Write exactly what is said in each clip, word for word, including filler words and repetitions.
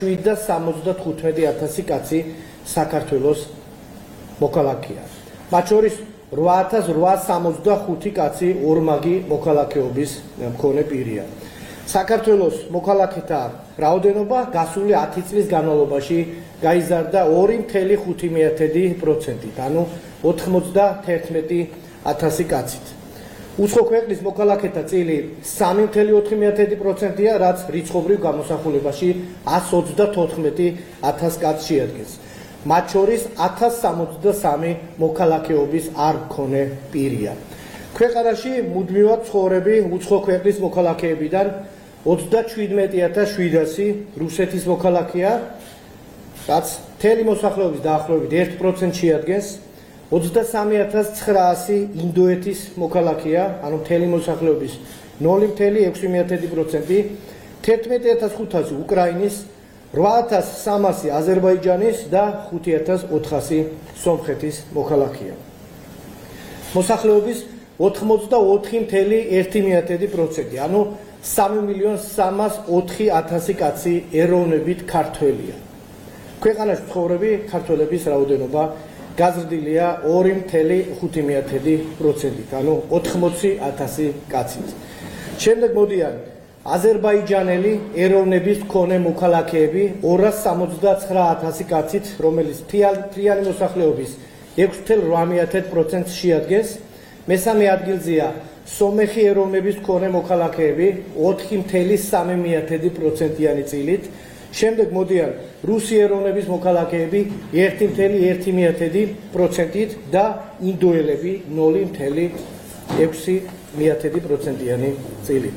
შვიდ და სამოცდათხუთმეტი ათასი კაცი საქართველოს მოქალაქეა. მათ შორის რვა ათას რვაას სამოცდახუთი კაცი ორმაგი მოქალაქეობის მქონე პირია. საქართველოს მოქალაქეთა რაოდენობა გასული ათი წლის განმავლობაში გაიზარდა ორი მცდარი ხუთი პროცენტით, ანუ ოთხმოცდათერთმეტი ათასი კაცით. უცხო ქვეყნის მოქალაქეთა წილი სამი მცდარი ოთხი პროცენტია, რაც რიცხობრივ გამოსახულებაში ათს ოცდათოთხმეტი ათას კაცს შეადგენს. მათ შორის ათას სამოცდასამი მოქალაქეობის არ მქონე პირია. ქვეყანაში მუდმივად ცხოვრები უცხო ქვეყნის მოქალაქეებიდან ოცდაჩვიდმეტი ათას შვიდასი რუსეთის მოქალაქეა, რაც მთელი მოსახლეობის დაახლოებით ერთ პროცენტს შეადგენს. ოცდასამი ათას ცხრაასი ინდოეთის მოქალაქეა, ანუ მთელი მოსახლეობის ნული მცდარი ექვსი პროცენტი, თერთმეტი ათას ხუთასი უკრაინის, რვა ათას სამასი აზერბაიჯანის და ხუთი ათას ოთხასი სომხეთის მოქალაქეა. მოსახლეობის ოთხმოცდაოთხი მცდარი ერთი პროცენტი, ანუ სამი მილიონი სამას ოთხი ათასი კაცი ეროვნებით ქართველია. ქვეყანაში მცხოვრები ქართველების რაოდენობა გაზრდილია ორი მცდარი ხუთი პროცენტით, ანუ ოთხმოცი ათასი კაცით. შემდეგ მოდიან აზერბაიჯანელი ეროვნების მქონე მოქალაქეები ორას სამოცდაცხრა ათასი კაცით, რომელიც მთლიანი მოსახლეობის ექვსი მცდარი რვა პროცენტს შეადგენს. მესამე ადგილზეა სომეხი ეროვნების მქონე მოქალაქეები ოთხი მცდარი სამი პროცენტიანი წილით. შემდეგ მოდიან რუსი ეროვნების მოქალაქეები ერთი მცდარი ერთი პროცენტით და ინდოელები ნული მცდარი ექვსი პროცენტიანი წილით.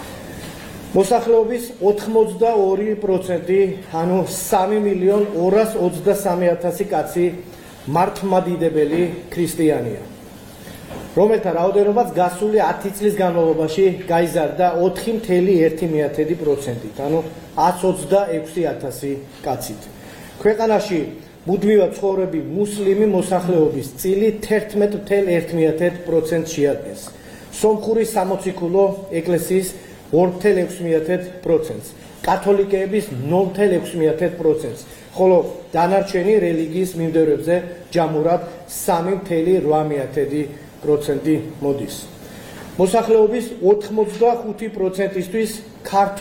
მოსახლეობის ოთხმოცდაორი პროცენტი, ანუ სამი მილიონი ორას ოცდასამი ათასი კაცი მართლმადიდებელი ქრისტიანია, რომელთა რაოდენობაც გასული ათი წლის განმავლობაში გაიზარდა ოთხი მცდარი ერთი პროცენტით, ანუ ათს ოცდაექვსი ათასი კაცით. ქვეყანაში მუდმივად ცხოვრები მუსლიმი მოსახლეობის წილი თერთმეტ მცდარი ერთი პროცენტს შეადგენს. სომხური სამოციქულო ეკლესიის ორი მცდარი ექვსი პროცენტს, კათოლიკეების ნული მცდარი ექვსი პროცენტს, ხოლო დანარჩენი რელიგიის მიმდევრებზე ჯამურად სამი მცდარი რვა პროცენტი მოდის. მოსახლეობის ოთხმოცდახუთი პროცენტისთვის ქართველ